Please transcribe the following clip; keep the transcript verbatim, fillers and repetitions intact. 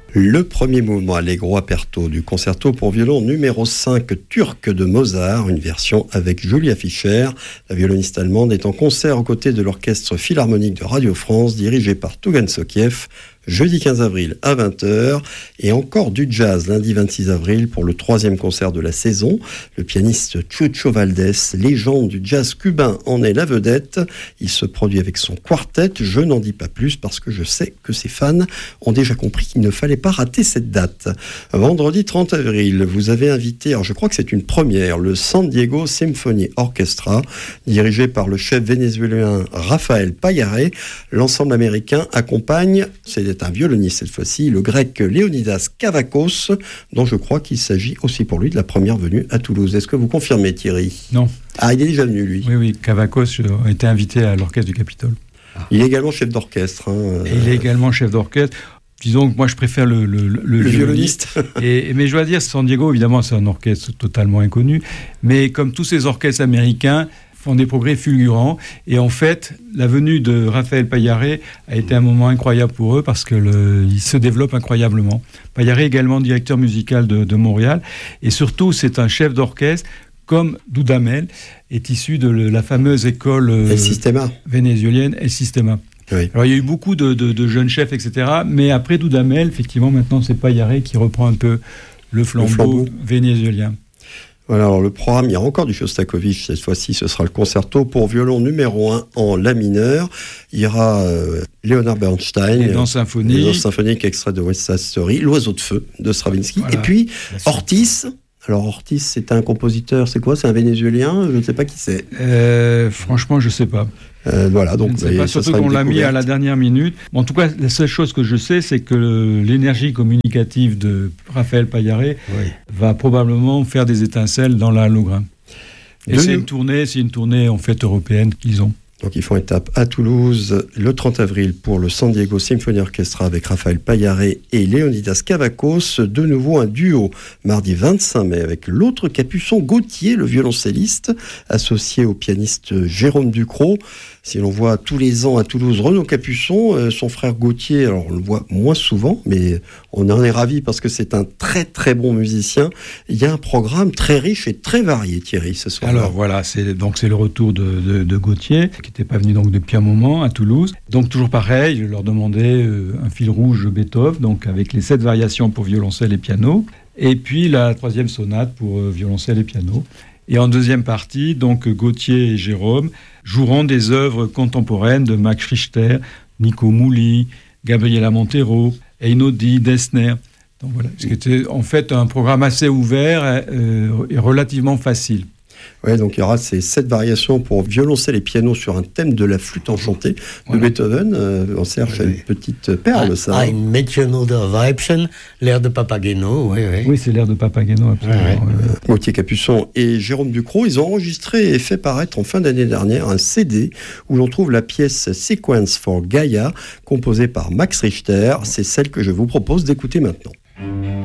Le premier mouvement allegro aperto du concerto pour violon numéro cinq turc de Mozart, une version avec Julia Fischer. La violoniste allemande est en concert aux côtés de l'orchestre philharmonique de Radio France dirigé par Tougan Sokiev, jeudi quinze avril à vingt heures, et encore du jazz lundi vingt-six avril pour le troisième concert de la saison. Le pianiste Chucho Valdés, légende du jazz cubain, en est la vedette. Il se produit avec son quartet. Je n'en dis pas plus parce que je sais que ses fans ont déjà compris qu'il ne fallait pas rater cette date. Vendredi trente avril, vous avez invité, alors je crois que c'est une première, le San Diego Symphony Orchestra, dirigé par le chef vénézuélien Rafael Payare. L'ensemble américain accompagne, c'est un violoniste cette fois-ci, le grec Leonidas Kavakos, dont je crois qu'il s'agit aussi pour lui de la première venue à Toulouse. Est-ce que vous confirmez, Thierry ? Non. Ah, il est déjà venu, lui. Oui, oui, Kavakos a été invité à l'orchestre du Capitole. Il est également chef d'orchestre. Hein. Et il est également chef d'orchestre. Disons que moi, je préfère le, le, le, le violoniste. Et, mais je dois dire, San Diego, évidemment, c'est un orchestre totalement inconnu. Mais comme tous ces orchestres américains, font des progrès fulgurants. Et en fait, la venue de Rafael Payare a été un moment incroyable pour eux parce qu'il se développe incroyablement. Payare est également directeur musical de, de Montréal. Et surtout, c'est un chef d'orchestre comme Dudamel est issu de la fameuse école euh, vénézuélienne El Sistema. Oui. Alors il y a eu beaucoup de, de, de jeunes chefs, et cetera. Mais après Dudamel, effectivement, maintenant c'est Payare qui reprend un peu le flambeau, le flambeau. vénézuélien. Voilà, alors le programme, il y a encore du Shostakovich, cette fois-ci ce sera le concerto pour violon numéro un en la mineur. Il y aura euh, Leonard Bernstein, les danses symphoniques, les danses symphoniques, extrait de West Side Story, L'Oiseau de Feu de Stravinsky, voilà. Et puis Ortiz. Alors Ortiz, c'est un compositeur, c'est quoi ? C'est un Vénézuélien ? Je ne sais pas qui c'est. Euh, franchement, je ne sais pas. Euh, voilà, donc je ne sais pas, surtout qu'on l'a mis à la dernière minute. Bon, en tout cas, la seule chose que je sais, c'est que l'énergie communicative de Rafael Payare oui. va probablement faire des étincelles dans la Halograin. Et de c'est nous. une tournée, c'est une tournée en fait européenne qu'ils ont. Donc ils font étape à Toulouse le trente avril pour le San Diego Symphony Orchestra avec Rafael Payare et Leonidas Kavakos. De nouveau un duo mardi vingt-cinq mai avec l'autre capuçon Gauthier, le violoncelliste, associé au pianiste Jérôme Ducrot. Si l'on voit tous les ans à Toulouse Renaud Capuçon, euh, son frère Gauthier, alors on le voit moins souvent, mais on en est ravis parce que c'est un très très bon musicien. Il y a un programme très riche et très varié, Thierry, ce soir. Alors voilà, c'est, donc c'est le retour de, de, de Gauthier, qui n'était pas venu donc depuis un moment à Toulouse. Donc toujours pareil, je leur demandais euh, un fil rouge Beethoven, donc avec les sept variations pour violoncelle et piano, et puis la troisième sonate pour euh, violoncelle et piano. Et en deuxième partie, donc Gauthier et Jérôme joueront des œuvres contemporaines de Max Richter, Nico Mouly, Gabriela Montero, Einaudi, Dessner. Donc voilà, ce qui était en fait un programme assez ouvert euh, et relativement facile. Oui, donc il y aura ces sept variations pour violoncelle et piano sur un thème de la flûte enchantée de voilà. Beethoven. Euh, on cherche oui, une petite perle, ça. Ah, ein Mädchen oder Weibchen, l'air de Papageno, oui, oui. Oui, c'est l'air de Papageno, absolument. Oui, oui. Euh, Gauthier Capuçon et Jérôme Ducrot, ils ont enregistré et fait paraître en fin d'année dernière un C D où l'on trouve la pièce Sequence for Gaia, composée par Max Richter. C'est celle que je vous propose d'écouter maintenant.